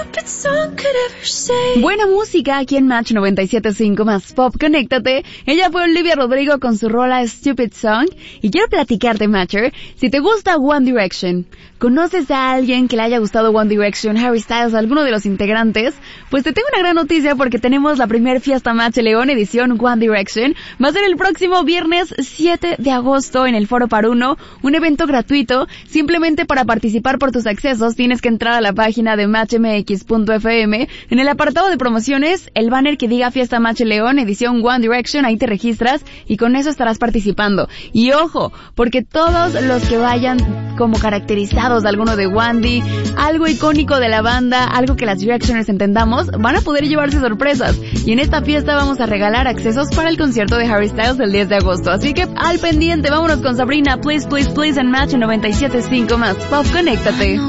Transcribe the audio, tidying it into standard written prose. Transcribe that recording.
Buena música aquí en Match 97.5 más Pop. Conéctate. Ella fue Olivia Rodrigo con su rola Stupid Song. Y quiero platicarte, Matcher, si te gusta One Direction, ¿conoces a alguien que le haya gustado One Direction, Harry Styles, alguno de los integrantes? Pues te tengo una gran noticia porque tenemos la primer fiesta Match León edición One Direction. Va a ser el próximo viernes 7 de agosto en el Foro Paruno, un evento gratuito. Simplemente para participar por tus accesos tienes que entrar a la página de matchmx.fm. En el apartado de promociones, el banner que diga Fiesta Match León edición One Direction, ahí te registras y con eso estarás participando. Y ojo, porque todos los que vayan como caracterizados de alguno de Wandy, algo icónico de la banda, algo que las Directioners entendamos, van a poder llevarse sorpresas. Y en esta fiesta vamos a regalar accesos para el concierto de Harry Styles el 10 de agosto. Así que al pendiente, vámonos con Sabrina, Please, Please, Please en Match 97.5 más Pop. Conéctate.